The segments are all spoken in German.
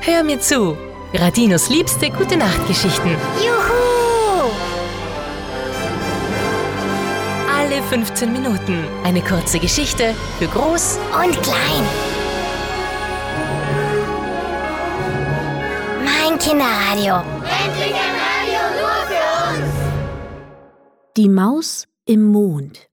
Hör mir zu. Radinos liebste Gute-Nacht-Geschichten. Juhu! Alle 15 Minuten eine kurze Geschichte für Groß Und klein. Mein Kinderradio. Endlich ein Radio nur für uns! Die Maus im Mond.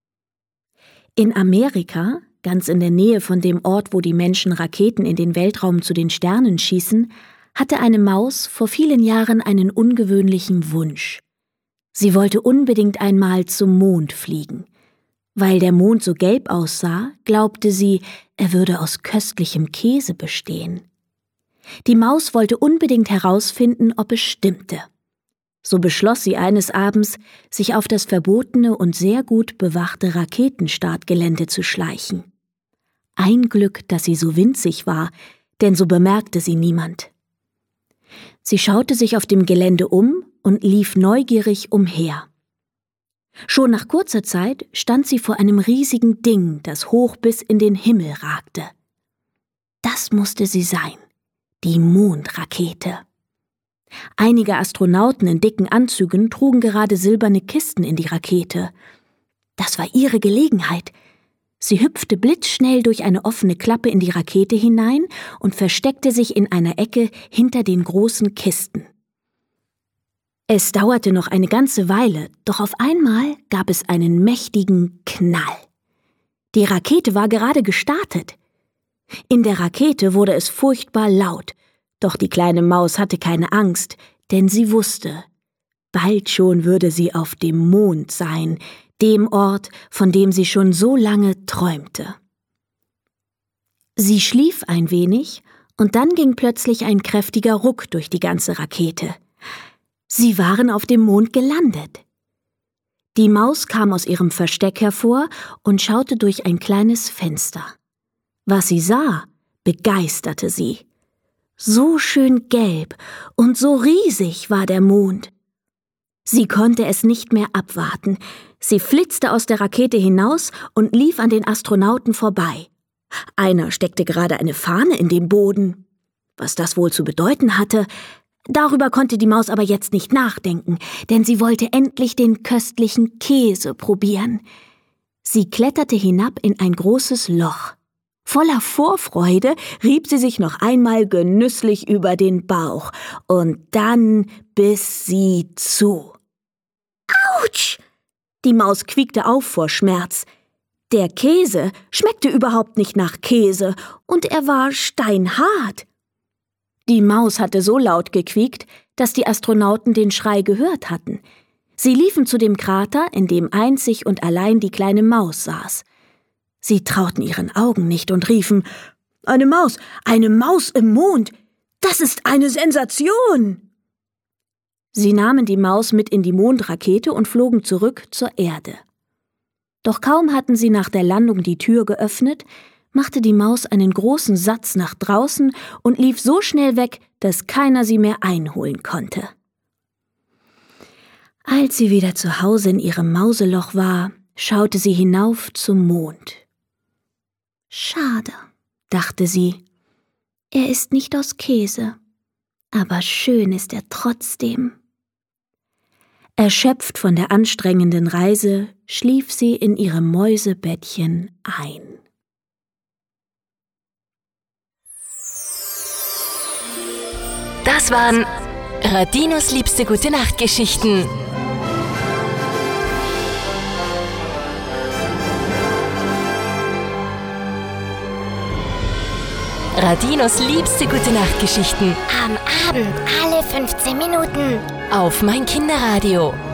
In Amerika, ganz in der Nähe von dem Ort, wo die Menschen Raketen in den Weltraum zu den Sternen schießen, hatte eine Maus vor vielen Jahren einen ungewöhnlichen Wunsch. Sie wollte unbedingt einmal zum Mond fliegen. Weil der Mond so gelb aussah, glaubte sie, er würde aus köstlichem Käse bestehen. Die Maus wollte unbedingt herausfinden, ob es stimmte. So beschloss sie eines Abends, sich auf das verbotene und sehr gut bewachte Raketenstartgelände zu schleichen. Ein Glück, dass sie so winzig war, denn so bemerkte sie niemand. Sie schaute sich auf dem Gelände um und lief neugierig umher. Schon nach kurzer Zeit stand sie vor einem riesigen Ding, das hoch bis in den Himmel ragte. Das musste sie sein, die Mondrakete. Einige Astronauten in dicken Anzügen trugen gerade silberne Kisten in die Rakete. Das war ihre Gelegenheit. Sie hüpfte blitzschnell durch eine offene Klappe in die Rakete hinein und versteckte sich in einer Ecke hinter den großen Kisten. Es dauerte noch eine ganze Weile, doch auf einmal gab es einen mächtigen Knall. Die Rakete war gerade gestartet. In der Rakete wurde es furchtbar laut, doch die kleine Maus hatte keine Angst, denn sie wusste, bald schon würde sie auf dem Mond sein, dem Ort, von dem sie schon so lange träumte. Sie schlief ein wenig, und dann ging plötzlich ein kräftiger Ruck durch die ganze Rakete. Sie waren auf dem Mond gelandet. Die Maus kam aus ihrem Versteck hervor und schaute durch ein kleines Fenster. Was sie sah, begeisterte sie. So schön gelb und so riesig war der Mond. Sie konnte es nicht mehr abwarten. Sie flitzte aus der Rakete hinaus und lief an den Astronauten vorbei. Einer steckte gerade eine Fahne in den Boden. Was das wohl zu bedeuten hatte, darüber konnte die Maus aber jetzt nicht nachdenken, denn sie wollte endlich den köstlichen Käse probieren. Sie kletterte hinab in ein großes Loch. Voller Vorfreude rieb sie sich noch einmal genüsslich über den Bauch und dann biss sie zu. Autsch! Die Maus quiekte auf vor Schmerz. Der Käse schmeckte überhaupt nicht nach Käse und er war steinhart. Die Maus hatte so laut gequiekt, dass die Astronauten den Schrei gehört hatten. Sie liefen zu dem Krater, in dem einzig und allein die kleine Maus saß. Sie trauten ihren Augen nicht und riefen, eine Maus im Mond, das ist eine Sensation! Sie nahmen die Maus mit in die Mondrakete und flogen zurück zur Erde. Doch kaum hatten sie nach der Landung die Tür geöffnet, machte die Maus einen großen Satz nach draußen und lief so schnell weg, dass keiner sie mehr einholen konnte. Als sie wieder zu Hause in ihrem Mauseloch war, schaute sie hinauf zum Mond. Schade, dachte sie, er ist nicht aus Käse, aber schön ist er trotzdem. Erschöpft von der anstrengenden Reise, schlief sie in ihrem Mäusebettchen ein. Das waren Radinos liebste Gute-Nacht-Geschichten. Radinos liebste Gute-Nacht-Geschichten. Am Abend alle 15 Minuten. Auf mein Kinderradio.